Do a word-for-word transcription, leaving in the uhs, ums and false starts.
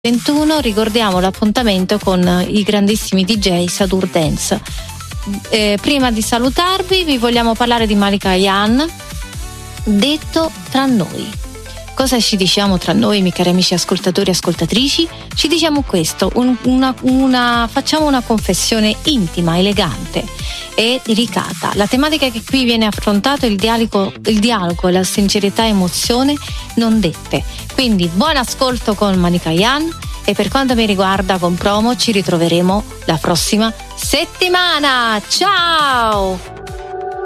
ventuno ricordiamo l'appuntamento con i grandissimi D J Satur Dance. Eh, prima di salutarvi vi vogliamo parlare di Malika Ayane, detto tra noi. Cosa ci diciamo tra noi, miei cari amici ascoltatori e ascoltatrici? Ci diciamo questo, un, una, una, facciamo una confessione intima, elegante e delicata. La tematica che qui viene affrontata è il dialogo, il dialogo e la sincerità e emozione non dette. Quindi buon ascolto con Malika Ayane e per quanto mi riguarda con Promo ci ritroveremo la prossima settimana. Ciao!